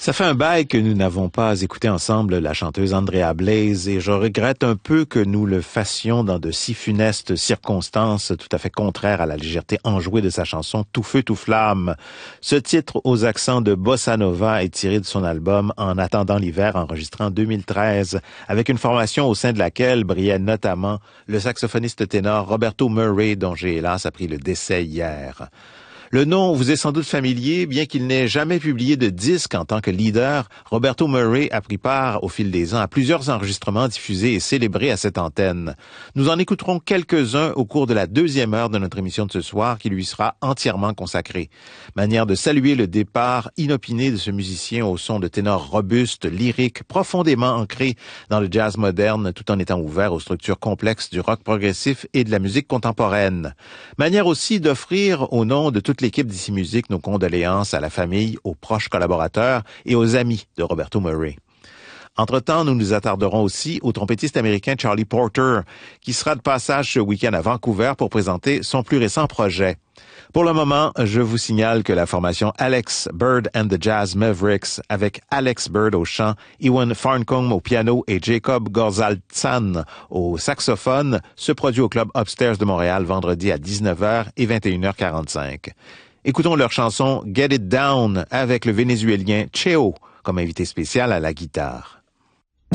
Ça fait un bail que nous n'avons pas écouté ensemble la chanteuse Andrea Blaze et je regrette un peu que nous le fassions dans de si funestes circonstances tout à fait contraires à la légèreté enjouée de sa chanson Tout feu, tout flamme. Ce titre aux accents de bossa nova est tiré de son album En attendant l'hiver, enregistré en 2013, avec une formation au sein de laquelle brillait notamment le saxophoniste ténor Roberto Murray, dont j'ai hélas appris le décès hier. Le nom vous est sans doute familier, bien qu'il n'ait jamais publié de disque en tant que leader. Roberto Murray a pris part au fil des ans à plusieurs enregistrements diffusés et célébrés à cette antenne. Nous en écouterons quelques-uns au cours de la deuxième heure de notre émission de ce soir qui lui sera entièrement consacrée. Manière de saluer le départ inopiné de ce musicien au son de ténor robuste, lyrique, profondément ancré dans le jazz moderne tout en étant ouvert aux structures complexes du rock progressif et de la musique contemporaine. Manière aussi d'offrir au nom de toute l'équipe d'Ici Musique nos condoléances à la famille, aux proches collaborateurs et aux amis de Roberto Murray. Entre-temps, nous nous attarderons aussi au trompettiste américain Charlie Porter, qui sera de passage ce week-end à Vancouver pour présenter son plus récent projet. Pour le moment, je vous signale que la formation Alex Bird and the Jazz Mavericks, avec Alex Bird au chant, Ewan Farncombe au piano et Jacob Gorzaltsan au saxophone, se produit au Club Upstairs de Montréal vendredi à 19h et 21h45. Écoutons leur chanson Get It Down avec le Vénézuélien Cheo comme invité spécial à la guitare.